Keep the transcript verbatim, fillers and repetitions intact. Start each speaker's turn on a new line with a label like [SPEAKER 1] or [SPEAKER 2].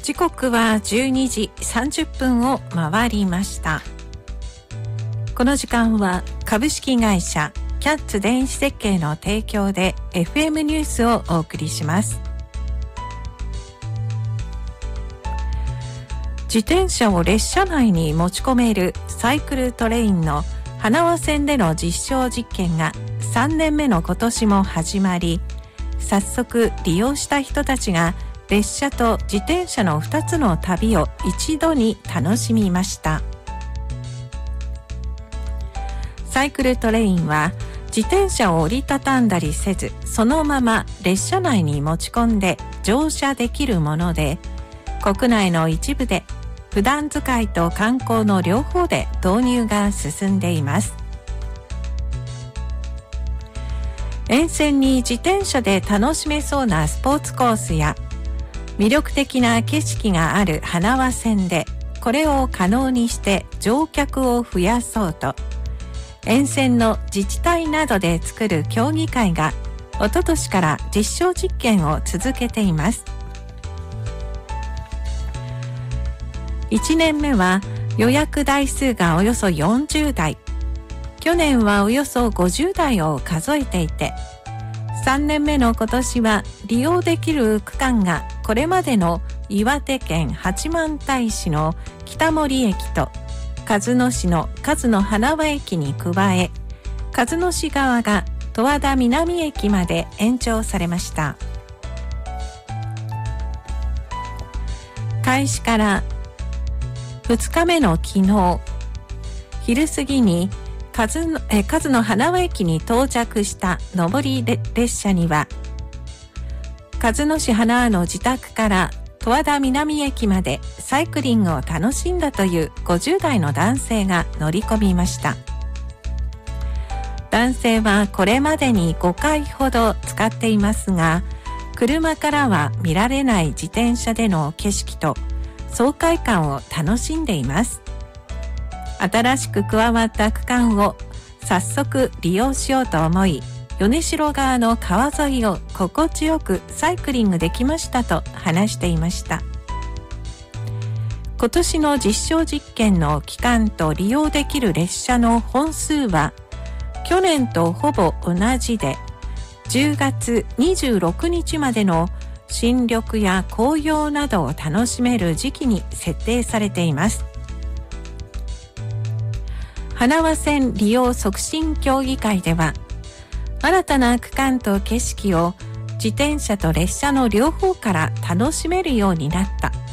[SPEAKER 1] 時刻はじゅうにじさんじゅっぷんを回りました。この時間は株式会社キャッツ電子設計の提供で エフエム ニュースをお送りします。自転車を列車内に持ち込めるサイクルトレインの花輪線での実証実験がさんねんめの今年も始まり、早速利用した人たちが列車と自転車のふたつの旅を一度に楽しみました。サイクルトレインは自転車を折りたたんだりせず、そのまま列車内に持ち込んで乗車できるもので、国内の一部で普段使いと観光の両方で導入が進んでいます。沿線に自転車で楽しめそうなスポーツコースや魅力的な景色がある花輪線で、これを可能にして乗客を増やそうと、沿線の自治体などで作る協議会が一昨年から実証実験を続けています。いちねんめは予約台数がおよそよんじゅうだい、去年はおよそごじゅうだいを数えていて、さんねんめの今年は利用できる区間がこれまでの岩手県八幡平市の北森駅と鹿角市の鹿角花輪駅に加え、鹿角市側が十和田南駅まで延長されました。開始からふつかめの昨日、昼過ぎに鹿角、え鹿角花輪駅に到着した上り列車には、鹿角市花輪の自宅から十和田南駅までサイクリングを楽しんだというごじゅうだいの男性が乗り込みました。男性はこれまでにごかいほど使っていますが、車からは見られない自転車での景色と爽快感を楽しんでいます。新しく加わった区間を早速利用しようと思い、米代川の川沿いを心地よくサイクリングできましたと話していました。今年の実証実験の期間と利用できる列車の本数は去年とほぼ同じで、じゅうがつにじゅうろくにちまでの新緑や紅葉などを楽しめる時期に設定されています。花輪線利用促進協議会では、新たな区間と景色を自転車と列車の両方から楽しめるようになった